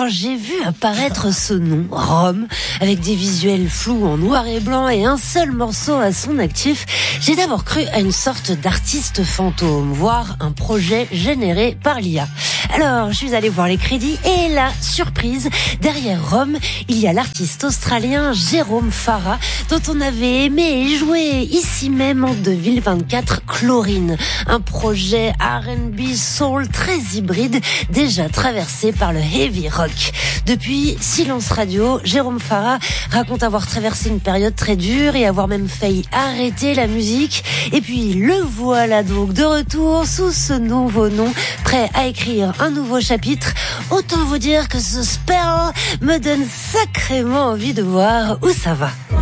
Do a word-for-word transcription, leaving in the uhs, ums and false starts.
Quand j'ai vu apparaître ce nom, Rome, avec des visuels flous en noir et blanc et un seul morceau à son actif, j'ai d'abord cru à une sorte d'artiste fantôme, voire un projet généré par l'I A. Alors, je suis allée voir les crédits et la surprise, derrière Rome, il y a l'artiste australien Jérôme Farah, dont on avait aimé et joué ici même en deux mille vingt-quatre, Chlorine, un projet R and B soul très hybride, déjà traversé par le heavy rock. Depuis Silence Radio, Jérôme Farah raconte avoir traversé une période très dure et avoir même failli arrêter la musique. Et puis le voilà donc de retour sous ce nouveau nom, prêt à écrire un nouveau chapitre. Autant vous dire que ce spell me donne sacrément envie de voir où ça va.